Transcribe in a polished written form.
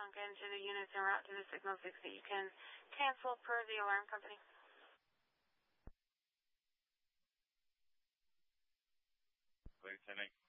trunk into the units en route to the signal 6 that you can cancel per the alarm company. Lieutenant